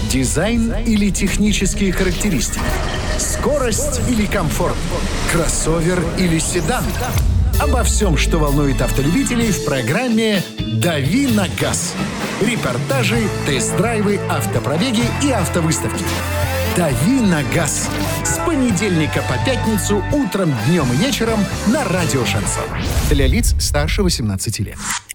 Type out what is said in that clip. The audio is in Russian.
Дизайн или технические характеристики? Скорость или комфорт? Кроссовер или седан? Обо всем, что волнует автолюбителей в программе «Дави на газ». Репортажи, тест-драйвы, автопробеги и автовыставки. «Дави на газ» с понедельника по пятницу утром, днем и вечером на радио «Шансон». Для лиц старше 18 лет.